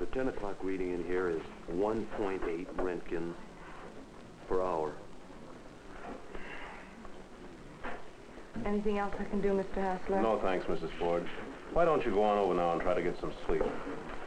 10 o'clock reading in here is 1.8 Röntgen per hour. Anything else I can do, Mr. Hassler? No, thanks, Mrs. Ford. Why don't you go on over now and try to get some sleep?